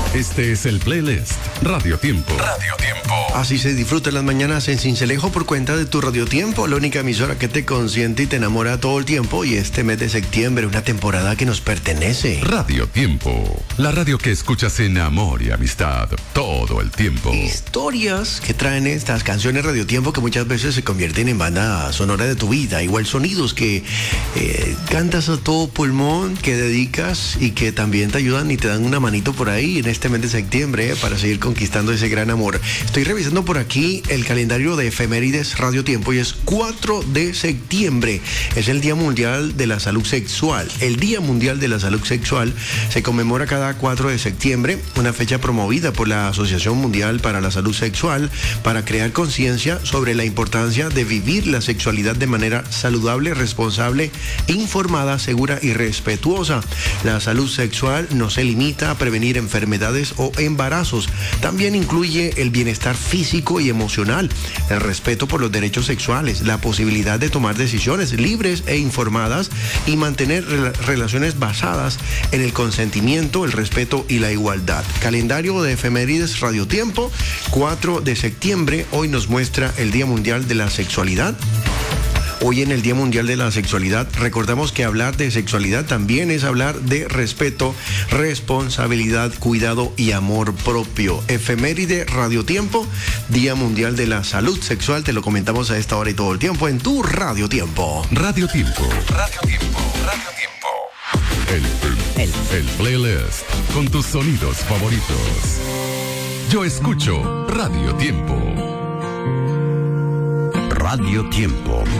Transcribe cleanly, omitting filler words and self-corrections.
Este es el playlist Radio Tiempo. Radio Tiempo. Así se disfrutan las mañanas en Sincelejo por cuenta de tu Radio Tiempo, la única emisora que te consiente y te enamora todo el tiempo. Y este mes de septiembre, una temporada que nos pertenece. Radio Tiempo, la radio que escuchas en amor y amistad todo el tiempo. Historias que traen estas canciones Radio Tiempo que muchas veces se convierten en banda sonora de tu vida. Igual sonidos que cantas a todo pulmón, que dedicas y que también te ayudan y te dan una manito por ahí en este mes de septiembre para seguir conquistando ese gran amor. Estoy revisando por aquí el calendario de efemérides Radio Tiempo y es 4 de septiembre. Es el Día Mundial de la Salud Sexual. El Día Mundial de la Salud Sexual se conmemora cada 4 de septiembre, una fecha promovida por la Asociación Mundial para la Salud Sexual para crear conciencia sobre la importancia de vivir la sexualidad de manera saludable, responsable, informada, segura y respetuosa. La salud sexual no se limita a prevenir enfermedades o embarazos. También incluye el bienestar físico y emocional, el respeto por los derechos sexuales, la posibilidad de tomar decisiones libres e informadas y mantener relaciones basadas en el consentimiento, el respeto y la igualdad. Calendario de efemérides Radio Tiempo, 4 de septiembre. Hoy nos muestra el Día Mundial de la Sexualidad. Hoy en el Día Mundial de la Sexualidad recordamos que hablar de sexualidad también es hablar de respeto, responsabilidad, cuidado y amor propio. Efeméride Radio Tiempo, Día Mundial de la Salud Sexual, te lo comentamos a esta hora y todo el tiempo en tu Radio Tiempo. Radio Tiempo. Radio Tiempo. Radio Tiempo. El playlist con tus sonidos favoritos. Yo escucho Radio Tiempo. Radio Tiempo.